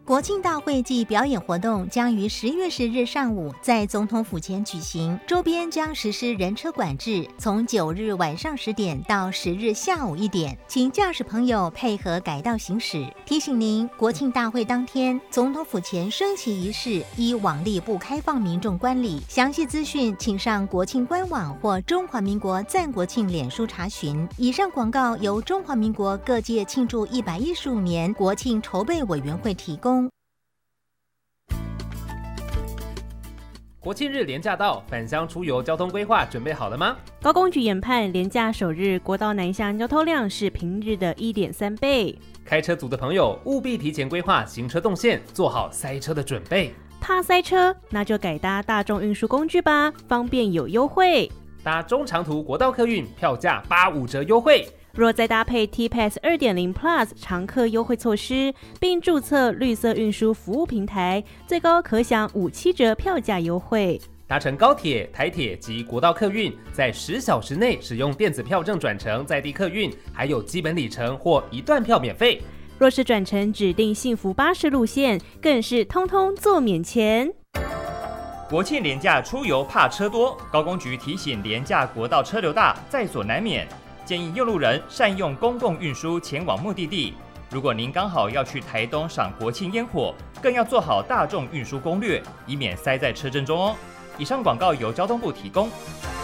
国庆大会暨表演活动将于10月10日上午在总统府前举行，周边将实施人车管制，从9日晚上10点到10日下午1点，请驾驶朋友配合改道行驶。提醒您，国庆大会当天，总统府前升旗仪式依往例不开放民众观礼。详细资讯请上国庆官网或中华民国赞国庆脸书查询。以上广告由中华民国各界庆祝115年国庆筹备委员会提供。 国庆日连假到，返乡出游交通规划准备好了吗？ 高公局研判，连假首日国道南向交通量是平日的1.3倍。 开车族的朋友务必提前规划行车动线，做好塞车的准备。 怕塞车，那就改搭大众运输工具吧，方便有优惠。 搭中长途国道客运，票价85折优惠。 若再搭配 T-Pass 2.0 Plus 常客优惠措施，并注册绿色运输服务平台，最高可享57折票价优惠。 搭乘高铁、台铁及国道客运，在10小时内使用电子票证转乘在地客运，还有基本里程或一段票免费。 若是转乘指定幸福巴士路线，更是通通做免钱。 国庆连假出游怕车多，高公局提醒连假国道车流大，在所难免。建议用路人善用公共运输前往目的地。如果您刚好要去台东赏国庆烟火，更要做好大众运输攻略，以免塞在车阵中哦。以上广告由交通部提供。